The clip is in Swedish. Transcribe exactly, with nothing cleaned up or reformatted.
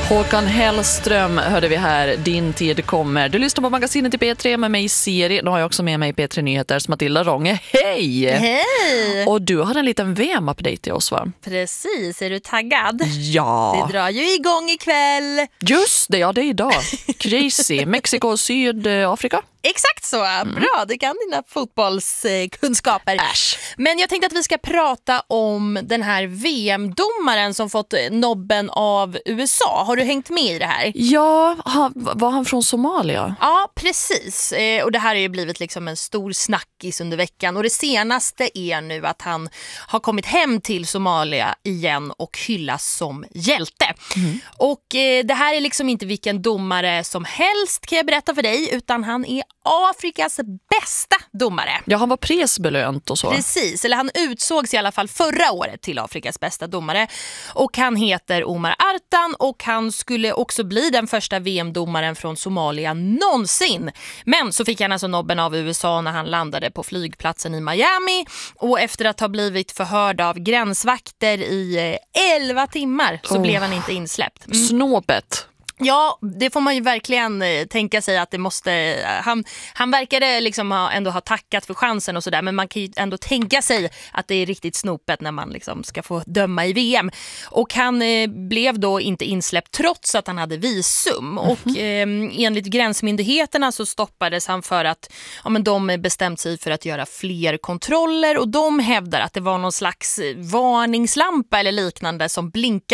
Håkan Hellström hörde vi här, din tid kommer. Du lyssnar på magasinet i P tre med mig Siri. Nu har jag också med mig P tre Nyheters Matilda Ronge. Hej! Hej! Och du har en liten V M-update till oss, va? Precis, är du taggad? Ja. Det drar ju igång ikväll. Just det, ja det är idag. Crazy. Mexiko och Sydafrika. Exakt så, bra, du kan dina fotbollskunskaper. Äsch. Men jag tänkte att vi ska prata om den här V M-domaren som fått nobben av U S A. Har du hängt med i det här? Ja, han, var han från Somalia? Ja, precis. Eh, och det här har ju blivit liksom en stor snackis under veckan. Och det senaste är nu att han har kommit hem till Somalia igen och hyllas som hjälte. Mm. Och eh, det här är liksom inte vilken domare som helst, kan jag berätta för dig, utan han är Afrikas bästa domare. Ja, han var prisbelönt och så. Precis, eller han utsågs i alla fall förra året till Afrikas bästa domare. Och han heter Omar Artan och han skulle också bli den första V M-domaren från Somalia någonsin. Men så fick han alltså nobben av U S A när han landade på flygplatsen i Miami. Och efter att ha blivit förhörd av gränsvakter i elva timmar så oh. blev han inte insläppt. Mm. Snåpet. Ja, det får man ju verkligen eh, tänka sig att det måste... Eh, han, han verkade liksom ha, ändå ha tackat för chansen och sådär, men man kan ju ändå tänka sig att det är riktigt snopet när man liksom ska få döma i V M. Och han eh, blev då inte insläppt trots att han hade visum. Mm-hmm. Och eh, enligt gränsmyndigheterna så stoppades han för att ja, men de bestämt sig för att göra fler kontroller och de hävdar att det var någon slags varningslampa eller liknande som blinkade